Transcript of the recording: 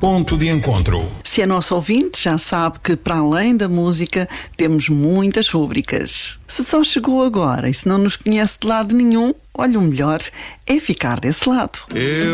Ponto de Encontro. Se é nosso ouvinte, já sabe que, para além da música, temos muitas rúbricas. Se só chegou agora e se não nos conhece de lado nenhum, olha, o melhor é ficar desse lado.